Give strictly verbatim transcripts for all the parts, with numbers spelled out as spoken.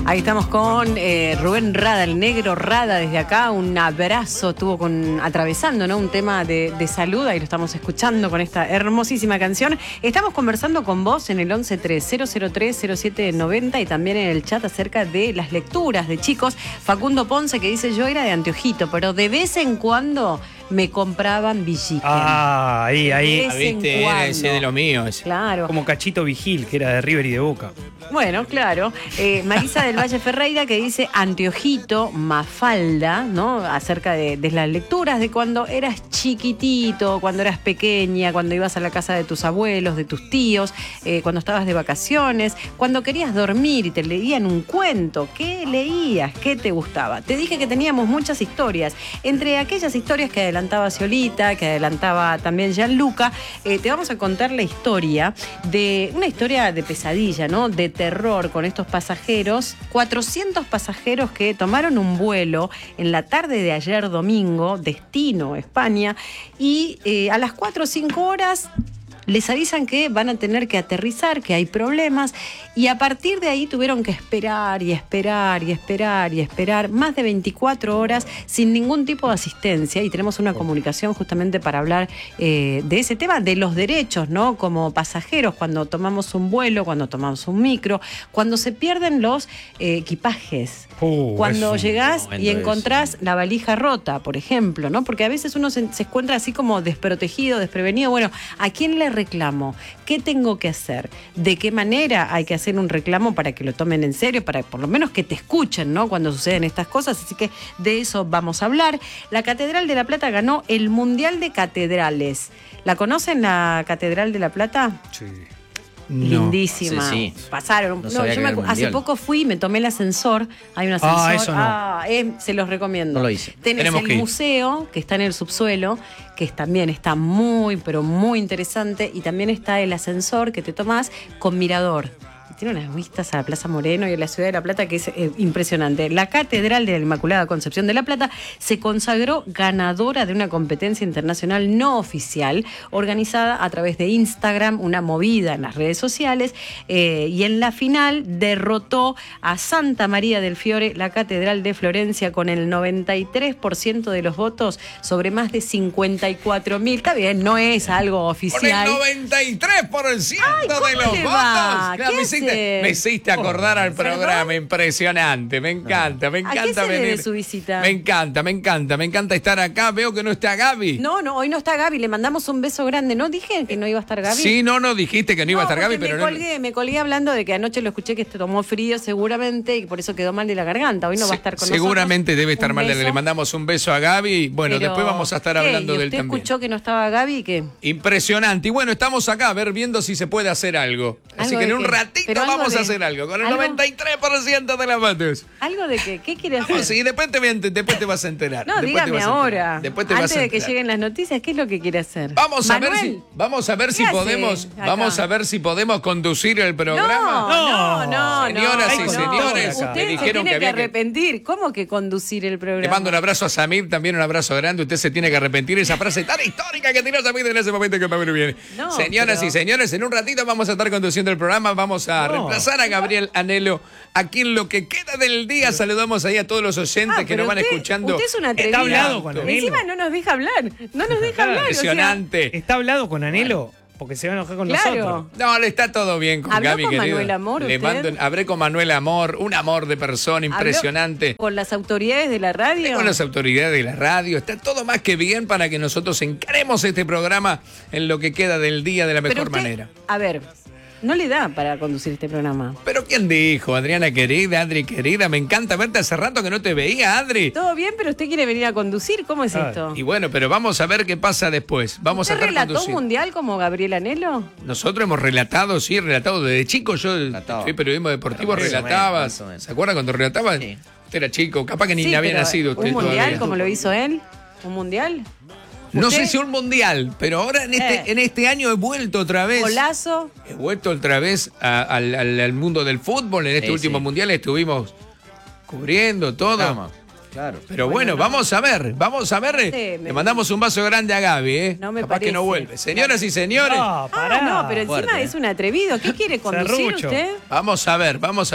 Ahí estamos con eh, Rubén Rada, el negro Rada, desde acá. Un abrazo, tuvo con atravesando, ¿no? Un tema de, de salud, ahí lo estamos escuchando con esta hermosísima canción. Estamos conversando con vos en el once tres cero cero tres cero siete noventa y también en el chat acerca de las lecturas de chicos. Facundo Ponce que dice: yo era de anteojito, pero de vez en cuando me compraban Villiquen. Ah, ahí, ahí. Ah, viste, era ese de lo mío. Ese. Claro. Como Cachito Vigil, que era de River y de Boca. Bueno, claro. Eh, Marisa del Valle Ferreira que dice anteojito, Mafalda, ¿no? Acerca de, de las lecturas de cuando eras chiquitito, cuando eras pequeña, cuando ibas a la casa de tus abuelos, de tus tíos, eh, cuando estabas de vacaciones, cuando querías dormir y te leían un cuento. ¿Qué leías? ¿Qué te gustaba? Te dije que teníamos muchas historias. Entre aquellas historias que adelantaba Ciolita, que adelantaba también Gianluca, eh, te vamos a contar la historia de una historia de pesadilla, ¿no? De terror con estos pasajeros, cuatrocientos pasajeros que tomaron un vuelo en la tarde de ayer domingo, destino España, y eh, a las cuatro o cinco horas les avisan que van a tener que aterrizar, que hay problemas, y a partir de ahí tuvieron que esperar y esperar y esperar y esperar más de veinticuatro horas sin ningún tipo de asistencia. Y tenemos una comunicación justamente para hablar eh, de ese tema, de los derechos, ¿no? Como pasajeros, cuando tomamos un vuelo, cuando tomamos un micro, cuando se pierden los eh, equipajes. Uh, Cuando llegás y eso. encontrás la valija rota, por ejemplo, ¿no? Porque a veces uno se, se encuentra así como desprotegido, desprevenido. Bueno, ¿a quién le reclamo? ¿Qué tengo que hacer? ¿De qué manera hay que hacer un reclamo para que lo tomen en serio? Para por lo menos que te escuchen, ¿no? Cuando suceden estas cosas. Así que de eso vamos a hablar. La Catedral de La Plata ganó el Mundial de Catedrales. ¿La conocen, la Catedral de La Plata? Sí. No. Lindísima. Sí, sí. Pasaron. No No, sabía yo que me era acu- el hace mundial. poco fui y me tomé el ascensor. Hay un ascensor. Ah, eso no. Ah, eh, se los recomiendo. No lo hice. Tenés Tenemos el que ir. museo, que está en el subsuelo, que es- también está muy, pero muy interesante. Y también está el ascensor que te tomás con mirador. Tiene unas vistas a la Plaza Moreno y a la Ciudad de La Plata que es eh, impresionante. La Catedral de la Inmaculada Concepción de La Plata se consagró ganadora de una competencia internacional no oficial organizada a través de Instagram, una movida en las redes sociales, eh, y en la final derrotó a Santa María del Fiore, la Catedral de Florencia, con el noventa y tres por ciento de los votos sobre más de cincuenta y cuatro mil. Está bien, no es algo Con el oficial. noventa y tres por ciento Ay, ¿cómo de los le votos. va? Claro, ¿Qué me, hiciste, hace? me hiciste acordar al ¿Perdón? programa. Impresionante. Me encanta, me ¿A encanta qué se debe venir. su visita? Me encanta, me encanta, me encanta estar acá. Veo que no está Gaby. No, no, hoy no está Gaby, le mandamos un beso grande. ¿No dije que no iba a estar Gaby? Sí, no, no, dijiste que no iba a estar porque Gaby, pero me no. colgué, me colgué hablando de que anoche lo escuché que tomó frío seguramente y por eso quedó mal de la garganta. Hoy no va a estar con nosotros. Seguramente debe estar Un mal. beso. Le mandamos un beso a Gaby. Bueno, Pero, después vamos a estar ¿qué? hablando ¿Y de él usted también. escuchó que no estaba Gaby y qué? Impresionante. Y bueno, estamos acá a ver, viendo si se puede hacer algo. Así ¿Algo que en de un qué? ratito ¿Pero algo vamos de- a hacer algo. Con el algo? noventa y tres por ciento de las votos. ¿Algo de qué? ¿Qué quiere hacer? Vamos, y después te, voy a ent- después te vas a enterar. No, Después te dígame vas a enterar. ahora. Después te Antes vas a de que enterar. lleguen las noticias, ¿qué es lo que quiere hacer? Vamos a ver ¿Manuel? si vamos a ver si ¿Qué hace podemos acá? vamos a ver si podemos conducir el programa. No, no, no. Señoras no, y no. señores, Usted me se dijeron tiene que que, había que- arrepentir. ¿Cómo que conducir el programa? Le mando un abrazo a Samir, también un abrazo grande. Usted se tiene que arrepentir de esa frase tan histórica que tiró Samir en ese momento que me viene. No, Señoras pero- y señores, en un ratito vamos a estar conduciendo el programa. Vamos a No. reemplazar a Gabriel Anhelo aquí en lo que queda del día. Saludamos ahí a todos los oyentes Ah, que pero nos van usted- escuchando. Usted es una Está atrevida. hablado con Anhelo. Encima no nos deja hablar. No nos deja hablar. o sea, Impresionante. ¿Está hablado con Anhelo? Porque se va a enojar con Claro. nosotros. No, le está todo bien con ¿Habló Gaby, con querido. Manuel Amor Le usted? mando, hablé con Manuel Amor, un amor de persona impresionante. ¿Con las autoridades de la radio? Con las autoridades de la radio, está todo más que bien para que nosotros encaremos este programa en lo que queda del día de la Pero mejor usted- manera. A ver, no le da para conducir este programa. Pero ¿quién dijo, Adriana querida, Adri querida? Me encanta verte, hace rato que no te veía, Adri. Todo bien, pero usted quiere venir a conducir. ¿Cómo es Ah, esto? Y bueno, pero vamos a ver qué pasa después. Vamos a ¿Usted estar relató un conduciendo. mundial como Gabriel Anhelo? Nosotros hemos relatado, sí, relatado desde chico. Yo Relataba. fui periodismo deportivo, Más o menos, relatabas. más o menos. ¿Se acuerdan cuando relatabas? Sí. Usted era chico, capaz que ni Sí, había pero nacido usted ¿un mundial todavía. como lo hizo él? ¿Un mundial? No ¿Usted? sé si un mundial, pero ahora en este, Eh. en este año he vuelto otra vez. Golazo. He vuelto otra vez a- al, al- al mundo del fútbol. En este Sí, último sí. mundial estuvimos cubriendo todo. Vamos, claro. Pero bueno, Bueno, no. vamos a ver, vamos a ver. sé, me- Le mandamos un vaso grande a Gaby, ¿eh? No me Capaz que no parece. vuelve. Señoras y señores, No, pará. Ah, no, pero encima Fuerte, es un atrevido. ¿Qué quiere conducir Serrucho. usted? vamos a ver, vamos a ver.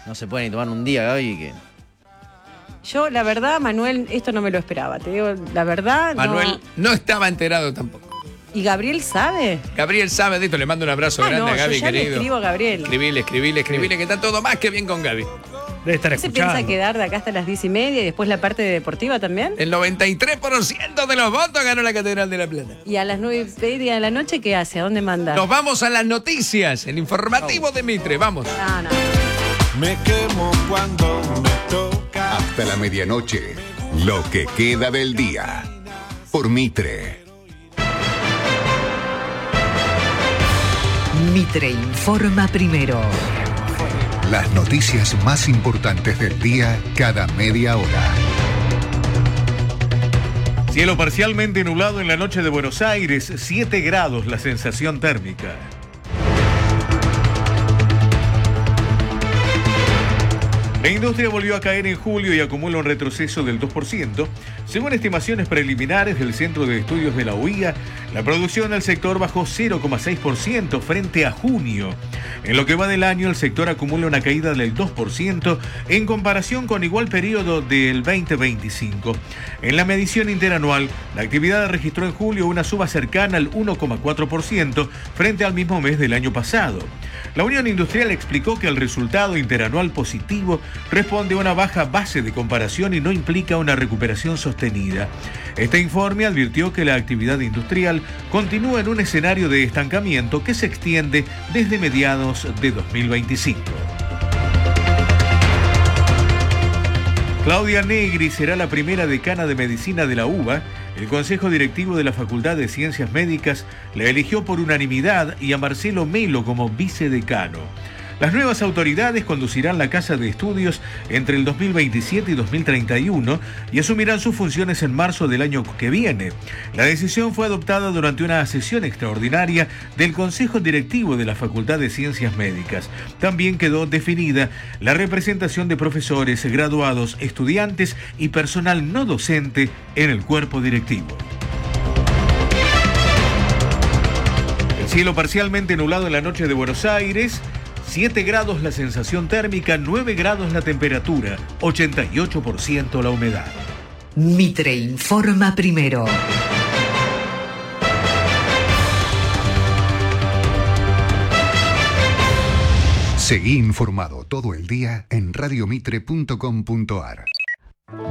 No se puede ni tomar un día, Gaby, que... Yo, la verdad, Manuel, esto no me lo esperaba. Te digo, la verdad. Manuel no, no estaba enterado tampoco. ¿Y Gabriel sabe? Gabriel sabe de esto, le mando un abrazo Ah, grande no, a Gaby, yo ya le querido. escribo a Gabriel. Escribile, escribile, escribile, que está todo más que bien con Gaby. Debe estar ¿Se escuchando. piensa quedar de acá hasta las diez y media y después la parte deportiva también? El noventa y tres por ciento de los votos ganó la Catedral de la Plata. ¿Y a las nueve y media de la noche qué hace? ¿A dónde manda? Nos vamos a las noticias, el informativo de Mitre, vamos. No, no. Me quemo cuando me toca. Hasta la medianoche, lo que queda del día. Por Mitre. Mitre informa primero. Las noticias más importantes del día cada media hora. Cielo parcialmente nublado en la noche de Buenos Aires, siete grados la sensación térmica. La industria volvió a caer en julio y acumula un retroceso del dos por ciento. Según estimaciones preliminares del Centro de Estudios de la U I A, la producción del sector bajó cero coma seis por ciento frente a junio. En lo que va del año, el sector acumula una caída del dos por ciento en comparación con igual periodo del veinte veinticinco. En la medición interanual, la actividad registró en julio una suba cercana al uno coma cuatro por ciento frente al mismo mes del año pasado. La Unión Industrial explicó que el resultado interanual positivo responde a una baja base de comparación y no implica una recuperación sostenida. Este informe advirtió que la actividad industrial continúa en un escenario de estancamiento que se extiende desde mediados de dos mil veinticinco. Claudia Negri será la primera decana de medicina de la U B A. El Consejo Directivo de la Facultad de Ciencias Médicas la eligió por unanimidad y a Marcelo Melo como vicedecano. Las nuevas autoridades conducirán la Casa de Estudios entre el dos mil veintisiete y dos mil treinta y uno y asumirán sus funciones en marzo del año que viene. La decisión fue adoptada durante una sesión extraordinaria del Consejo Directivo de la Facultad de Ciencias Médicas. También quedó definida la representación de profesores, graduados, estudiantes y personal no docente en el cuerpo directivo. El cielo parcialmente nublado en la noche de Buenos Aires. siete grados la sensación térmica, nueve grados la temperatura, ochenta y ocho por ciento la humedad. Mitre informa primero. Seguí informado todo el día en radiomitre punto com punto ar.